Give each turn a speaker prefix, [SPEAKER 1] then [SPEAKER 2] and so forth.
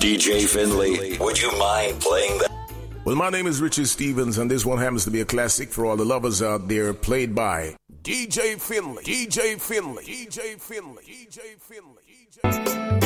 [SPEAKER 1] DJ Finley, would you mind playing that?
[SPEAKER 2] Well, my name is Richard Stevens, and this one happens to be a classic for all the lovers out there, played by DJ Finley. DJ Finley. DJ Finley. DJ Finley. DJ Finley.